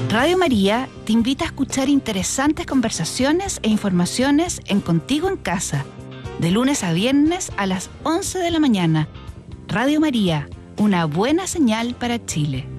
Radio María te invita a escuchar interesantes conversaciones e informaciones en Contigo en Casa, de lunes a viernes a las 11 de la mañana. Radio María, una buena señal para Chile.